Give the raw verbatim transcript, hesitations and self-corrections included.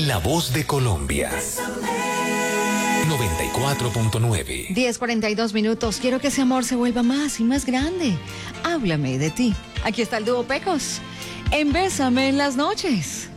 La voz de Colombia. noventa y cuatro punto nueve. diez cuarenta y dos minutos. Quiero que ese amor se vuelva más y más grande. Háblame de ti. Aquí está el dúo Pecos. En Bésame en las noches.